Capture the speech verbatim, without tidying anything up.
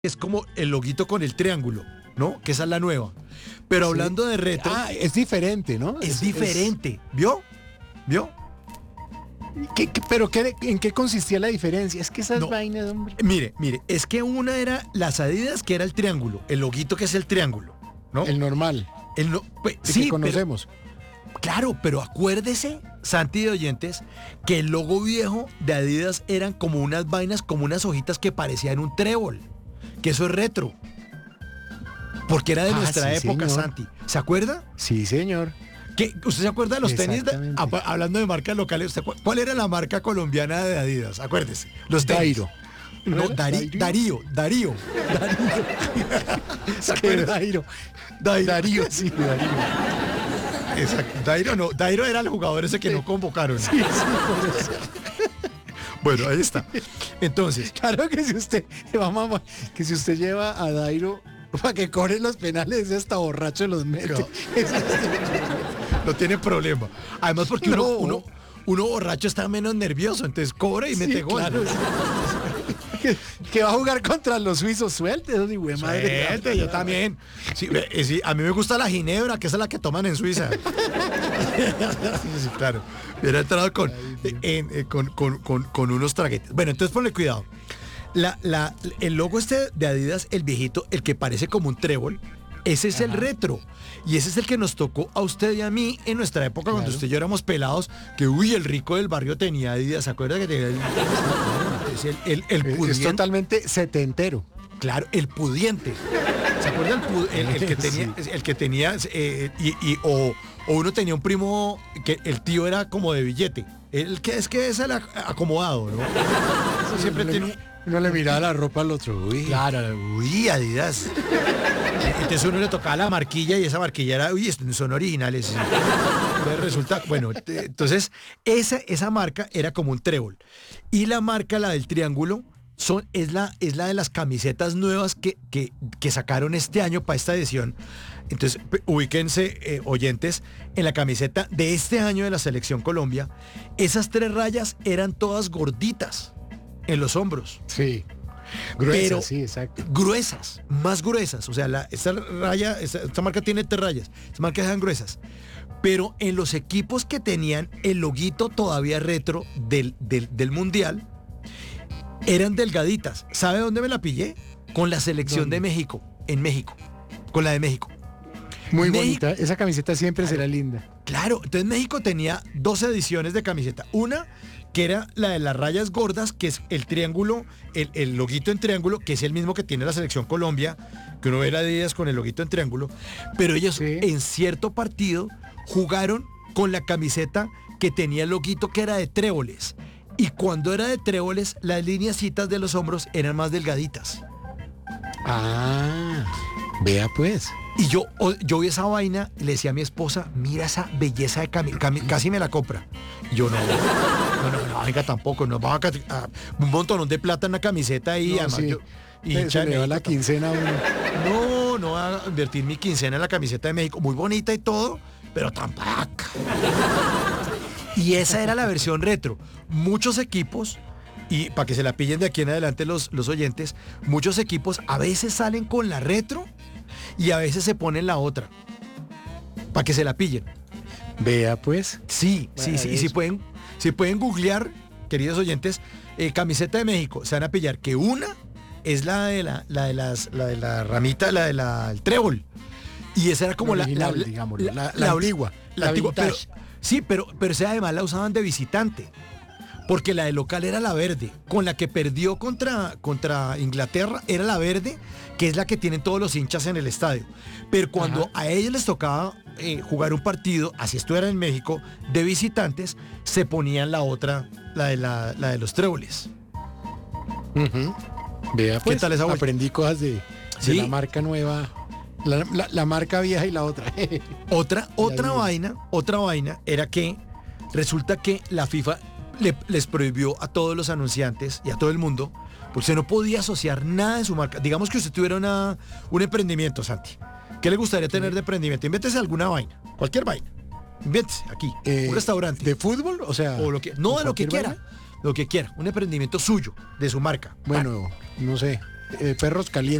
es como el loguito con el triángulo, ¿no? Que esa es la nueva. Pero Sí. hablando de retro, Ah, es diferente, ¿no? es, diferente. ¿Vio? ¿Vio? ¿Qué- qué- pero qué, ¿en qué consistía la diferencia? Es que esas No. vainas, hombre. Mire, mire, es que una era las Adidas, que era el triángulo, el loguito que es el triángulo, ¿no? El normal, El no- pues, el sí, que conocemos. pero- claro, pero acuérdese, Santi de oyentes, que el logo viejo de Adidas eran como unas vainas, como unas hojitas que parecían un trébol. Que eso es retro. Porque era de Ah, nuestra sí, época, señor. Santi. ¿Se acuerda? Sí, señor. ¿Qué? ¿Usted se acuerda de los tenis? De- Exactamente. apa- hablando de marcas locales, ¿usted cu- ¿cuál era la marca colombiana de Adidas? Acuérdese. Los tenis. Dairo. No, ¿Era? Dari- Dairo. Darío, Darío. ¿Se ¿Qué acuerda? Dairo? Dairo. Darío, sí, Darío. Exacto. Dairo no. Dairo era el jugador ese que no convocaron. Sí, sí, por eso. Bueno, ahí está. Entonces, Claro que si usted, vamos, a- que si usted lleva a Dairo para que cobre los penales, ese hasta borracho los mete. No. no tiene problema. Además, porque uno, No. uno, uno borracho está menos nervioso, entonces cobra y Sí, mete gol. claro, sí. que, que va a jugar contra los suizos, suelte, eso ni güey madre. Suelte, yo también. Sí, ve- eh, sí, a mí me gusta la ginebra, que esa es la que toman en Suiza. Sí, sí, claro. Hubiera entrado con, en- eh, con, con- con- con unos traguetes. Bueno, entonces ponle cuidado. La, la, el logo este de Adidas, el viejito, el que parece como un trébol, ese es el retro. Y ese es el que nos tocó a usted y a mí en nuestra época, cuando Claro. usted y yo éramos pelados, que uy, el rico del barrio tenía Adidas. ¿Se acuerda que tenía el, el, el, el Es pudiente? totalmente setentero. Claro, el pudiente. ¿Se acuerda el, pu- el- el que tenía, el que tenía eh, y, y- o, o uno tenía un primo que el tío era como de billete? El que es que es el ac- acomodado, ¿no? Siempre tiene un... Uno le miraba la ropa al otro. Uy. Claro, uy, Adidas. Entonces uno le tocaba la marquilla y esa marquilla era, uy, estos son originales. Entonces resulta, bueno, te- entonces esa, esa marca era como un trébol. Y la marca, la del triángulo, son, es, la, es la de las camisetas nuevas que, que, que sacaron este año para esta edición. Entonces, pe- ubíquense, eh, oyentes, en la camiseta de este año de la Selección Colombia, esas tres rayas eran todas gorditas en los hombros. Sí. Gruesa, Pero- sí, exacto. Gruesas, más gruesas. O sea, la, esta raya, esta, esta marca tiene tres rayas. Estas marcas eran gruesas. Pero en los equipos que tenían el loguito todavía retro del, del, del Mundial, eran delgaditas. ¿Sabe dónde me la pillé? Con la selección ¿Dónde? de México. En México. Con la de México. Muy México- bonita. Esa camiseta siempre será linda. Claro, entonces México tenía dos ediciones de camiseta. Una que era la de las rayas gordas, que es el triángulo, el, el loguito en triángulo, que es el mismo que tiene la selección Colombia, que uno ve la Adidas con el loguito en triángulo, pero ellos Sí. en cierto partido jugaron con la camiseta que tenía el loguito que era de tréboles. Y cuando era de tréboles, las lineacitas de los hombros eran más delgaditas. Ah, vea pues. Y yo, o- yo vi esa vaina y le decía a mi esposa, mira esa belleza de cami, cami- casi me la compra. Y yo no, no, no, no, venga tampoco, no vamos a, cati- a- un montón de plata en la camiseta y No, además sí. yo- y Se- se le va Chanel, la quincena a uno. no, no voy a invertir mi quincena en la camiseta de México, muy bonita y todo, pero tampoco. Y esa era la versión retro. Muchos equipos, y para que se la pillen de aquí en adelante los, los oyentes, muchos equipos a veces salen con la retro y a veces se ponen la otra. Para que se la pillen. Vea pues. Sí, sí, sí. Y si Eso. pueden, si pueden googlear, queridos oyentes, eh, camiseta de México, se van a pillar que una es la de la, la de las, la de la ramita, la de la el trébol. Y esa era como La la, original, la, digámoslo, la- la antigua, La, la antigua, pero, vintage. sí, pero, pero esa además la usaban de visitante. Porque la de local era la verde. Con la que perdió contra, contra Inglaterra era la verde, que es la que tienen todos los hinchas en el estadio. Pero cuando Ajá. a ellos les tocaba eh, jugar un partido, así estuvieran en México, de visitantes, se ponían la otra, la de, la, la de los tréboles. Ujú. Vea pues. tal esa vuelta? Aprendí cosas de, de Sí. la marca nueva. La, la- la marca vieja y la otra. Otra, otra digo. vaina, otra vaina era que resulta que la FIFA le- les prohibió a todos los anunciantes y a todo el mundo, porque usted no podía asociar nada de su marca. Digamos que usted tuviera una, un emprendimiento, Santi. ¿Qué le gustaría tener de emprendimiento? Invéntese alguna vaina, cualquier vaina. Invéntese aquí, Eh, un restaurante. ¿De fútbol? O sea. o lo que, no, de lo que cualquier quiera. vaina. Lo que quiera. Un emprendimiento suyo, de su marca. Bueno, no sé. eh, perros calientes.